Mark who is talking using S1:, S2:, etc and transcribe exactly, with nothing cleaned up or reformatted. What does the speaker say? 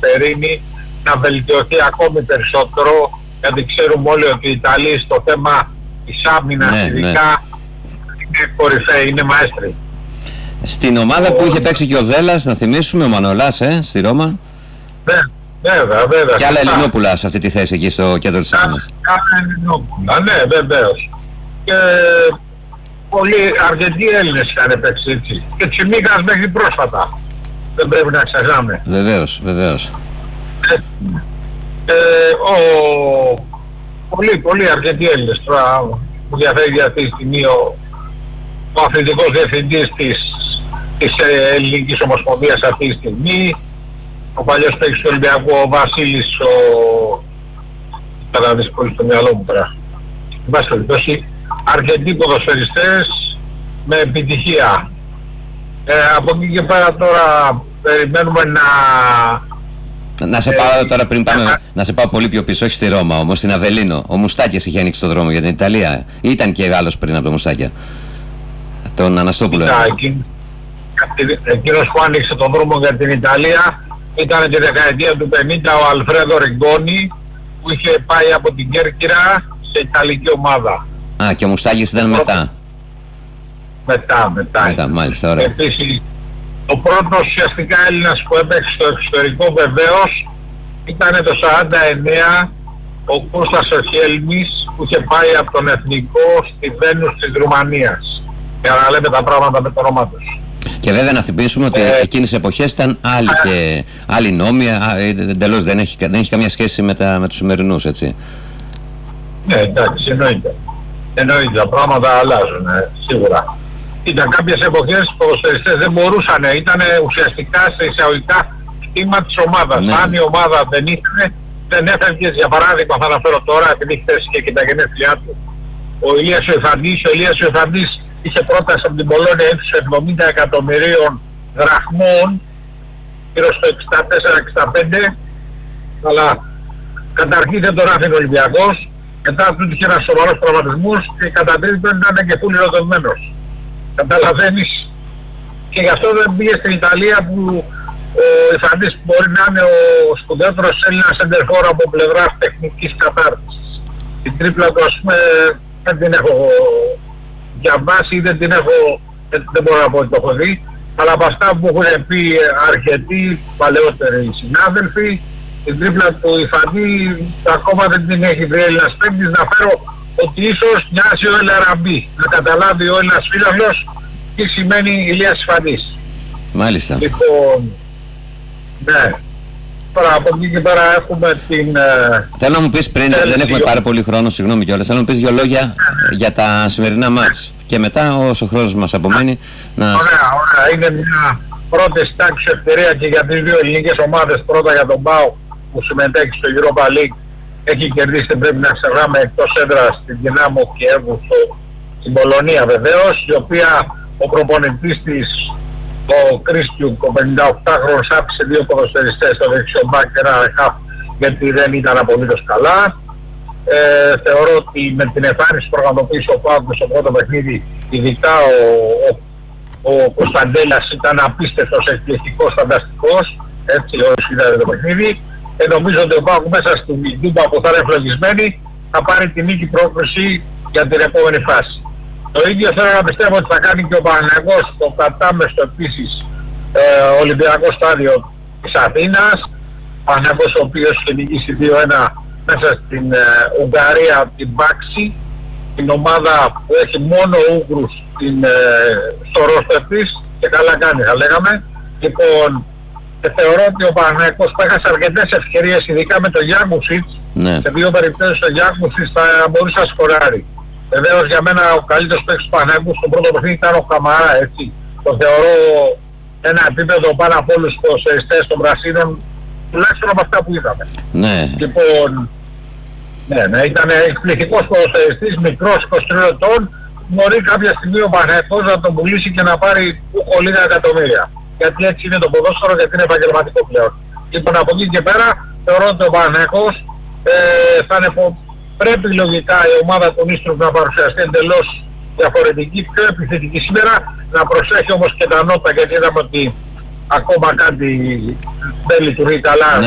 S1: Γκασπερίνη να βελτιωθεί ακόμη περισσότερο, γιατί ξέρουμε όλοι ότι οι Ιταλοί στο θέμα της άμυνας
S2: ναι,
S1: ειδικά
S2: ναι.
S1: είναι κορυφαίοι, είναι μαέστροι.
S2: Στην ομάδα που είχε παίξει και ο Δέλλας, να θυμίσουμε, ο Μανολάς, ε, στη Ρώμα.
S1: Ναι, βέβαια, βέβαια.
S2: Και άλλα Ελληνόπουλα σε αυτή τη θέση εκεί στο κέντρο της άμυνας.
S1: Κάνα Ελληνόπουλα, ναι, βεβαίως. Και πολλοί αρκετοί Έλληνες είχαν παίξει έτσι. Και Τσιμίκας μέχρι πρόσφατα. Δεν πρέπει να ξεχνάμε.
S2: Βεβαίως, βεβαίως.
S1: Ε, ε, ο, πολλοί, πολλοί αρκετοί Έλληνες. Τώρα μου διαφεύγει αυτή τη στιγμή ο, ο αθλητικός διευθυντής της, της Ελληνικής Ομοσπονδίας αυτή τη στιγμή. Ο παλιός παίκτης του Ολυμπιακού, ο Βασίλης, ο... Καταδείς πολύ στο μυαλό μου πέρα. Εν πάση περιπτώσει, αρκετοί ποδοσφαιριστές με επιτυχία. Ε, από εκεί και πέρα τώρα περιμένουμε να...
S2: Να σε πάω τώρα πριν πάμε, να... να σε πάω πολύ πιο πίσω, όχι στη Ρώμα όμως, στην Αβελίνο. Ο Μουστάκης είχε ανοίξει το δρόμο για την Ιταλία. Ήταν και Γάλλος πριν από τον Μουστάκια. Τον Αναστόπουλο.
S1: Εκείνος που άνοιξε τον δρόμο για την Ιταλία ήταν τη δεκαετία του πενήντα ο Αλφρέδο Ριγκόνι, που είχε πάει από την Κέρκυρα σε Ιταλική ομάδα.
S2: Α, και ο Μουστάκης ήταν μετά.
S1: Μετά, μετά.
S2: Μετά, μάλιστα, ωραία.
S1: Επίσης, ο πρώτος ουσιαστικά Έλληνας που έπαιξε στο εξωτερικό βεβαίως ήταν το σαράντα εννέα ο Κώστας ο Χέλμης, που είχε πάει από τον Εθνικό στη Βένους της Ρουμανίας. Για να λέμε τα πράγματα με το όνομα τους.
S2: Και βέβαια να θυμίσουμε ότι ε, εκείνες τις εποχές ήταν άλλοι ε, και άλλοι νόμοι, εντελώς δεν έχει, δεν έχει καμία σχέση με, τα, με τους σημερινούς, έτσι.
S1: Ναι, εντάξει, εννοείται. Εννοείται, τα πράγματα αλλάζουν, ε, σίγουρα. Ήταν κάποιες εποχές που οι ποδοσφαιριστές δεν μπορούσαν, ήταν ουσιαστικά σε εισαγωγικά κτήμα της ομάδας. Ναι. Αν η ομάδα δεν ήθελε, δεν έφευγες, για παράδειγμα θα αναφέρω τώρα, επειδή έχει θέσει και, και τα γενέθλιά του, ο Ηλίας ο Ιφαντής, ο Ηλίας ο Ιφαντής είχε πρόταση από την Πολώνια ύψους εβδομήντα εκατομμυρίων δραχμών, γύρω στο εξήντα τέσσερα εξήντα πέντε, αλλά καταρχήν δεν τον άφηνε ο Ολυμπιακός, μετά του είχε ένας σοβαρός τραυματισμούς και κατά τρίτον ήταν και φούλη ρωτωμένος. Καταλαβαίνεις, και γι' αυτό δεν πήγε στην Ιταλία που ο Ιφαντής μπορεί να είναι ο σπουδαίτερος Έλληνας σεντερφόρ από πλευράς τεχνικής κατάρτισης. Την τρίπλα του, ας πούμε, δεν την έχω διαβάσει ή δεν την έχω, δεν, δεν μπορώ να πω ότι το έχω δει, αλλά από αυτά που έχουν πει αρκετοί παλαιότεροι συνάδελφοι, την τρίπλα του Ιφαντή ακόμα δεν την έχει βρει Έλληνας παίκτης. Να φέρω ότι ίσως μοιάζει ο Ελαραμπή, να καταλάβει ο Έλληνας φίλαθλος τι σημαίνει Ηλίας Ιφαντής.
S2: Μάλιστα.
S1: Λοιπόν, ναι. Τώρα από εκεί και πέρα έχουμε την...
S2: Θέλω να μου πεις πριν, δεν έχουμε δύο... πάρα πολύ χρόνο, συγγνώμη κιόλας, θέλω να μου πεις δύο λόγια για τα σημερινά μάτς. Και μετά όσο χρόνος μας απομένει να...
S1: Ωραία, ωραία. Είναι μια πρώτη τάξη ευκαιρία και για τις δύο ελληνικές ομάδες. Πρώτα για τον ΠΑΟΚ που συμμετέχει στο Europa League. Έχει κερδίσει, πρέπει να ξεχνάμε, εκτός έδρας την Δυνάμο Κιέβου στην Πολωνία βεβαίως, η οποία ο προπονητής της, ο Κρίστιουκ, ο πενηνταοκτάχρονος, άφησε δύο ποδοσφαιριστές, το δεξιό μπακ και ένα χαφ, γιατί δεν ήταν απολύτως καλά. Ε, θεωρώ ότι με την εμφάνιση που προγραμματοποίησε ο ΠΑΟΚ στο πρώτο παιχνίδι, ειδικά ο, ο, ο Κωνσταντέλιας ήταν απίστευτος, εκπληκτικός, φανταστικός, έτσι όσοι είδατε το παιχνίδι. Ε, νομίζω ότι ο ΠΑΟΚ μέσα στην Τούμπα που θα είναι ευλογισμένη θα πάρει την νίκη πρόκριση για την επόμενη φάση. Το ίδιο θέλω να πιστεύω ότι θα κάνει και ο Παναθηναϊκός στο κατάμεστο επίσης ε, Ολυμπιακό στάδιο της Αθήνας. Ο Παναθηναϊκός ο οποίος είχε νικήσει δύο ένα μέσα στην ε, Ουγγαρία, την Πάξη, την ομάδα που έχει μόνο Ούγγρους την, ε, στο ρόστερ της, και καλά κάνει θα λέγαμε. Λοιπόν, και θεωρώ ότι ο Παναθηναϊκός θα έχασε αρκετές ευκαιρίες, ειδικά με το Γιάνκουσιτς. Ναι. Σε δύο περιπτώσεις ο Γιάνκουσιτς θα μπορούσε να σκοράρει. Βεβαίως για μένα ο καλύτερος παίκτης του Παναθηναϊκού στο πρώτο παιχνίδι ήταν ο Καμαρά, έτσι. Το θεωρώ ένα επίπεδο πάνω από όλους τους ποδοσφαιριστές των Πρασίνων, τουλάχιστον από αυτά που είδαμε. Ναι. Λοιπόν, ναι, ναι, ήταν εκπληκτικός ποδοσφαιριστής, μικρός, είκοσι τρία ετών, μπορεί κάποια στιγμή ο Παναθηναϊκός να τον πουλήσει και να πάρει ούκο λίγα εκατομμύρια. Γιατί έτσι είναι το ποδόσφαιρο, γιατί είναι επαγγελματικό πλέον. Λοιπόν, από εκεί και πέρα θεωρώ ότι ο Παναθηναϊκός ε, θα είναι, πρέπει λογικά η ομάδα του Νίστρου να παρουσιαστεί εντελώς διαφορετική, πιο επιθετική σήμερα, να προσέχει όμως και τα νότα, γιατί είδαμε ότι ακόμα κάτι δεν λειτουργεί καλά.